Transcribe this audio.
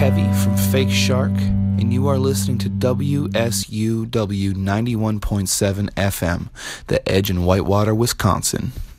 Kevy from Fake Shark, and you are listening to WSUW 91.7 FM, The Edge in Whitewater, Wisconsin.